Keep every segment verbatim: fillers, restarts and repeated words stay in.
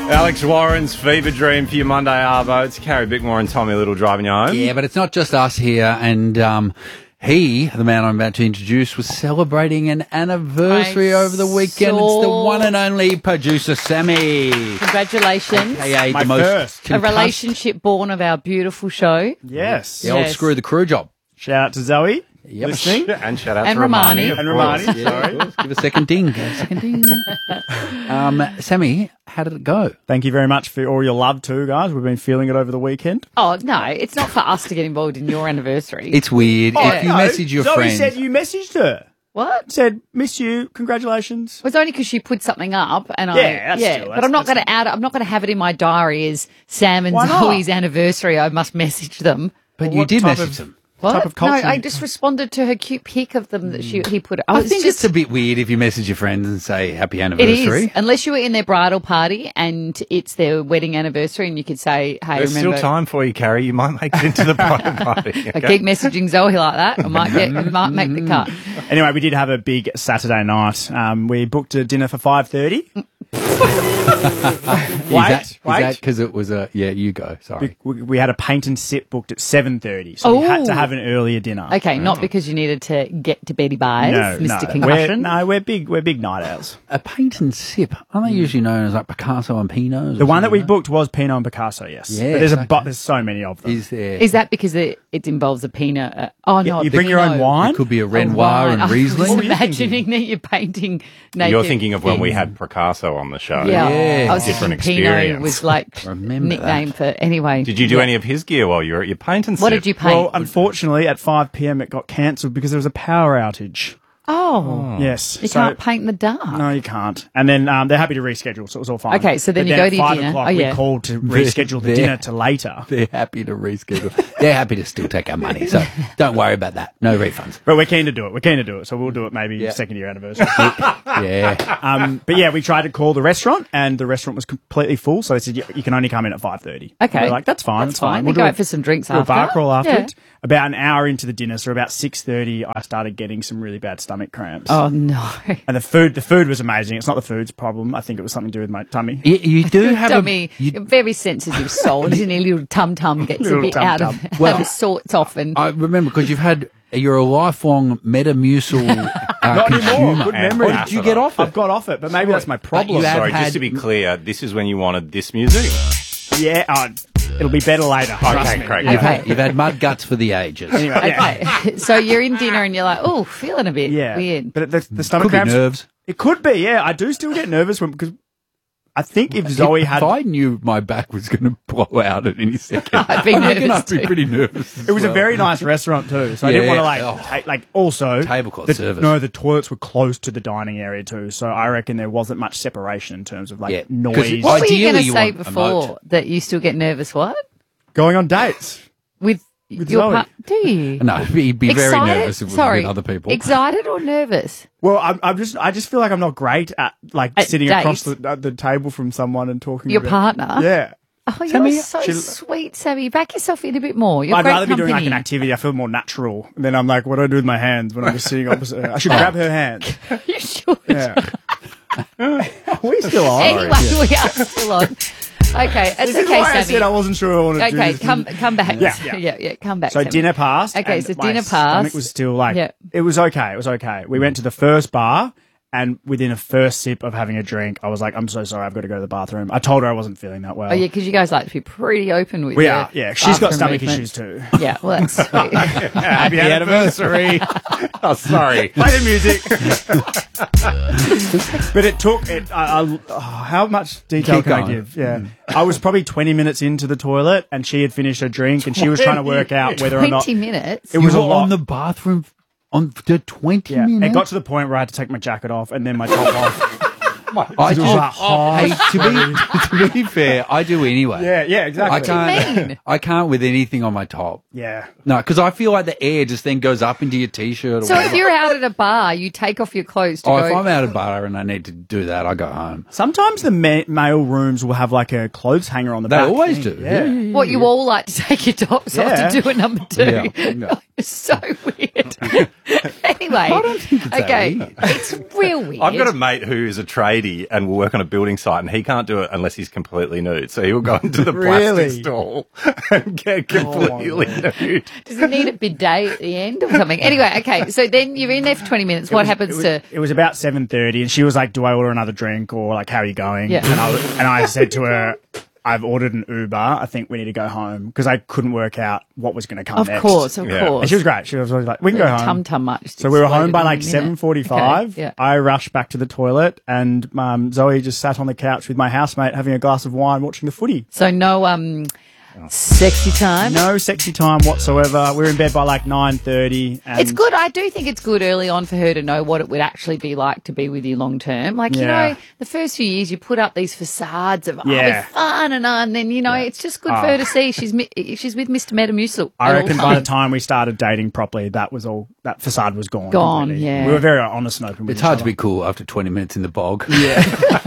Alex Warren's Fever Dream for your Monday Arvo. It's Carrie Bickmore and Tommy Little driving you home. Yeah, but it's not just us here. And um, he, the man I'm about to introduce, was celebrating an anniversary I over the weekend. saw- It's the one and only producer Sammy. Congratulations. A A, My the most first. A concussed- relationship born of our beautiful show. Yes. The old Yes. screw the crew job. Shout out to Zoe. Yep. Listening. And shout out And to Romani. Romani. of And course. Romani. Yeah, of course. Give a second ding. Give a second ding. um, Sammy, how did it go? Thank you very much for all your love too, guys. We've been feeling it over the weekend. Oh, no, it's not for us to get involved in your anniversary. It's weird. Oh, if you no, message your Zoe friend, said you messaged her. what? Said, miss you, congratulations. It was only because she put something up, and I Yeah, that's yeah. still- but that's- I'm not that's going to add. I'm not going to have it in my diary as Sam and Why not? Zoe's anniversary. I must message them. but Well, you what did type message of- them. What? Type of no, culture. I just responded to her cute pic of them that she he put. I was think just, it's a bit weird if you message your friends and say happy It anniversary. is, unless you were in their bridal party and it's their wedding anniversary, and you could say, "Hey, There's remember." still time for you, Carrie. You might make it into the private party. I keep messaging Zoe like that. I might get, I might make the cut. Anyway, we did have a big Saturday night. Um, we booked a dinner for five thirty. Is Wait, that, is wait. that because it was a, yeah, you go, sorry. We, we had a paint and sip booked at seven thirty, so we had to Ooh. have an earlier dinner. Okay, not because you needed to get to Betty Byes, No, Mister no. Concussion. We're, no, we're big. We're big night owls. A paint and sip, aren't they usually known as like Picasso and Pinots? or The one that we something like booked was Pinot and Picasso. Yes, Yes, but there's a okay. but there's so many of them. Is there? Is that because it, it involves a Pinot? Uh, oh, no. you the bring your own Pinot. wine. It could be a A Renoir wine. and Riesling. I What was were you imagining that you're painting naked. You're thinking of when we things. had Picasso on the show. Yeah, Yeah. I was Different thinking Pinot experience. was like Remember nickname for anyway. Did you do Yeah. any of his gear while you were at your paint and What sip? did you paint? Well, unfortunately, at five p.m. it got cancelled because there was a power outage. oh, Yes, you so- can't paint in the dark. No, you can't. And then um, they're happy to reschedule, so it was all fine. Okay, so then But you go at to your five dinner. o'clock, Oh, yeah. we called to reschedule the They're- dinner to later. They're happy to reschedule. They're happy to still take our money, so don't worry about that. No refunds. But we're keen to do it. We're keen to do it, so we'll do it maybe Yeah. second year anniversary. Yeah. um, but yeah, we tried to call the restaurant, and the restaurant was completely full. So they said you, you can only come in at five thirty. Okay. We're like, that's fine. That's That's, fine. fine. We'll We do go it- out for some drinks do a after. bar crawl Yeah. afterwards. About an hour into the dinner, so about six thirty, I started getting some really bad stomach cramps. Oh no! And the food, the food was amazing. It's not the food's problem. I think it was something to do with my tummy. You, you do have Dummy, a. You, you're very sensitive soul. Isn't he? Little tum tum gets a Little bit tum out of, tum. out Well, of sorts often. I remember because you've had. You're a lifelong Metamucil uh, Not consumer. anymore. Good memory. Or did you get off I've it? got off it, but maybe that's my problem. you have Sorry, had- just to be clear, this is when you wanted this music? Yeah, uh, it'll be better later. trust Okay, me. great. You've, Okay. had, you've had mud guts for the ages. Anyway, yeah. Okay, so you're in dinner and you're like, oh, feeling a bit Yeah, weird. but the, the stomach Could be cramps. nerves. It could be. Yeah, I do still get nervous when because I think if Zoe if, had, if I knew my back was going to blow out at any second, I'd be I reckon nervous I'd be too. pretty nervous. it was as a very well. nice restaurant too, so I didn't Yeah. want to like Oh. take, like also Tablecloth the, service. No, the toilets were close to the dining area too, so I reckon there wasn't much separation in terms of like Yeah, 'cause noise. What were you Ideally, going to you say want a before moat. that you still get nervous? What Going on dates. with, With your Zoe. part? Do you? No, he'd be very Excited? nervous if it was Sorry, with other people. excited or nervous? Well, I'm, I'm just I just feel like I'm not great at like At sitting across dates? the, uh, the table from someone and talking. Your about, partner? Yeah. Oh, you're Sammy, so she- sweet, Sammy. Back yourself in a bit more. You're I'd great rather be doing like company. an activity. I feel more natural. And then I'm like, what do I do with my hands when I'm just sitting opposite her? I should grab her hand. You should. Yeah. Are we still on? Anyway, we are still on. Okay, it's This is okay, why I Sammy. said I wasn't sure I wanted to do Okay, this. come come back. Yeah, yeah. yeah, yeah, come back. So Sammy. dinner passed. Okay, and so my dinner stomach passed. was still like, Yeah. it was okay. It was okay. We went to the first bar, and within a first sip of having a drink, I was like, I'm so sorry, I've got to go to the bathroom. I told her I wasn't feeling that well. Oh yeah, because you guys like to be pretty open with. we your are. Yeah, she's got bathroom stomach movements. issues too. Yeah, well that's sweet. Happy anniversary. Oh, sorry. Play the music. But it took it. I, I, oh, how much detail Keep can I going. give? Yeah, I was probably twenty minutes into the toilet, and she had finished her drink, and she was trying to work out whether or not Twenty minutes. it You was were a lot. on the bathroom on the twenty yeah, minutes. it got to the point where I had to take my jacket off and then my top off. I It do. was like hot. Hey, to be to be fair, I do anyway. Yeah, yeah, exactly. I can't. mean? I can't with anything on my top. Yeah. No, because I feel like the air just then goes up into your t-shirt. Or So whatever. if you're out at a bar, you take off your clothes to oh, go. if I'm out of bar and I need to do that, I go home. Sometimes the ma- male rooms will have like a clothes hanger on the They back. always thing. do. Yeah. Yeah. What you all like to take your tops Yeah. off to do a number two. Yeah, yeah. It's so weird. Anyway, I don't think it's that okay, weird. it's real weird. I've got a mate who is a trade tradie and will work on a building site, and he can't do it unless he's completely nude. So he'll go into the Really? plastic stall and get completely nude. Does it need a bidet at the end or something? Anyway, okay. So then you're in there for twenty minutes. What was- happens it was, to? It was about seven thirty, and she was like, "Do I order another drink or like how are you going?" Yeah. And I was- and I said to her, "I've ordered an Uber. I think we need to go home," because I couldn't work out what was going to come Of next. course, of Yeah. course. And she was great. She was always like, "We can go home." Tum tum much. So we were home by like exploded in a seven minute. forty-five. Okay, yeah. I rushed back to the toilet, and um, Zoe just sat on the couch with my housemate having a glass of wine, watching the footy. So no um sexy time. No sexy time whatsoever. We were in bed by like nine thirty. It's good. I do think it's good early on for her to know what it would actually be like to be with you long term. Like, you Yeah. know, the first few years you put up these facades of, oh, Yeah. it's fun and, uh, and then, you know, it's just good for her to see she's mi- she's with Mister Metamucil. I at all reckon by the times. time we started dating properly, that was all. That facade was gone. Gone, completely. yeah. We were very honest and open. With It's each hard to other. be cool after twenty minutes in the bog. Yeah.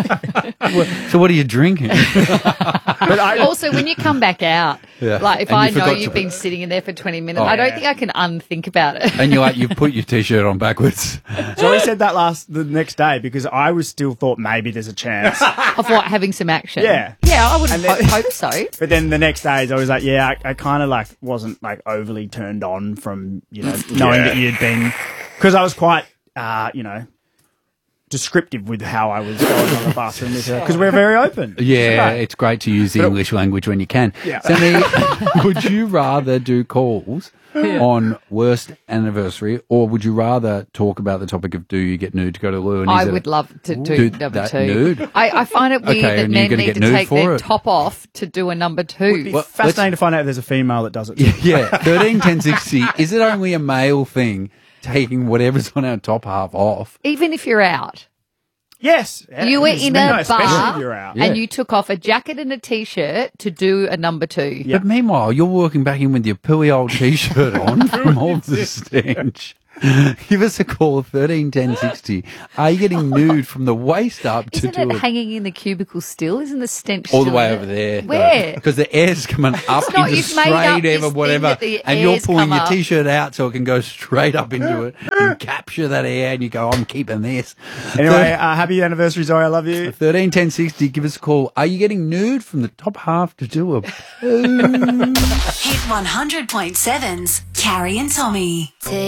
So what are you drinking? But I, Also, when you come back out, Yeah. like if And you I know forgot you've to- been sitting in there for twenty minutes, Oh, I don't yeah. think I can unthink about it. And you're like, you've put your t-shirt on backwards. Zoe said that last the next day because I was still thought maybe there's a chance. Of what, having some action? Yeah. Yeah, I would And ho- then- hope so. But then the next day, I was like, yeah, I, I kind of like wasn't like overly turned on from, you know, knowing Yeah. that you'd been, because I was quite, uh, you know, descriptive with how I was going on the bathroom with her because we're very open. Yeah, Right. it's great to use the English language when you can. Yeah. Sammy, would you rather do calls on worst anniversary, or would you rather talk about the topic of do you get nude to go to the loo? And I is it- would love to do, Do number that two. nude? I, I find it weird Okay, that and you're men gonna need get to nude take for their it? top off to do a number It'd two. be Well, fascinating to find out if there's a female that does it. Yeah, thirteen ten sixty. Is it only a male thing, taking whatever's on our top half off? Even if you're out. Yes. Yeah, You were it's- in no, a especially bar if you're out. Yeah. and you took off a jacket and a t-shirt to do a number two. Yeah. But meanwhile, you're walking back in with your pooey old t-shirt on from all the stench. Give us a call, thirteen ten sixty. Are you getting nude from the waist up to Isn't do it a hanging in the cubicle still? Isn't the stench all the still way in over it? there? Where? Because the air's coming up not- into you've made up straight this ever, thing whatever, that the and you're air's pulling come your up. t-shirt out so it can go straight up into it and capture that air, and you go, I'm keeping this. Anyway, uh, happy anniversary, Zoe. I love you. thirteen ten sixty, give us a call. Are you getting nude from the top half to do a Hit one hundred point seven's Carrie and Tommy.